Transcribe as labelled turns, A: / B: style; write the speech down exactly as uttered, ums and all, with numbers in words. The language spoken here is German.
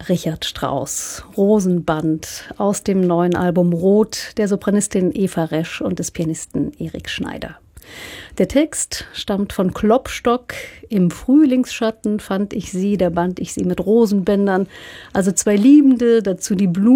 A: Richard Strauss, Rosenband aus dem neuen Album Rot der Sopranistin Eva Resch und des Pianisten Erik Schneider. Der Text stammt von Klopstock. Im Frühlingsschatten fand ich sie, da band ich sie mit Rosenbändern. Also zwei Liebende, dazu die Blumen.